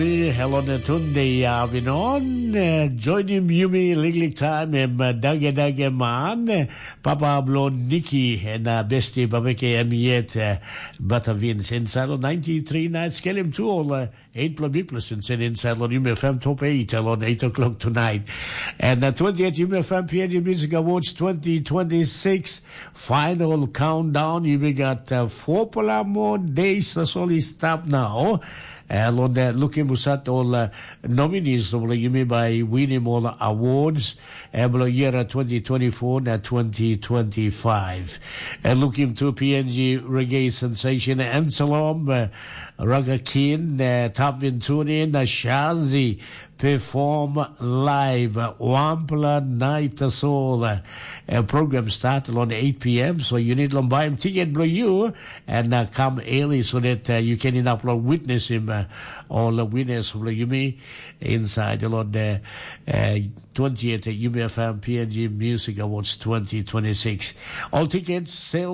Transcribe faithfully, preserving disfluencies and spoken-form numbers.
Hello na tunde avinon. Join him Yumi Liglig time em dage dage man. Papa Ablo Nikki and besti babeke emiet Batavin sin saddle ninety-three nights get him to all eight plus plus and send in saddle on Yumi F M top eight on eight o'clock tonight. And the twenty-eight Yumi F M P N G Music Awards twenty twenty-six final countdown. Yumi got uh, four more days. That's all he stopped now. And uh, looking at all uh, nominees of Yumi by winning all awards uh, year twenty twenty-four and twenty twenty-five. And looking to P N G reggae sensation Anselm, uh, Raga Kin, uh, Tavin Tunin, uh, Shazi perform live Wampler Night Soul. Uh, uh, program started on eight p.m. so you need to buy him ticket below you and uh, come early so that uh, you can upload witness him uh, all the winners of Yumi inside on the uh, twentieth Yumi F M P N G Music Awards twenty twenty-six. All tickets sale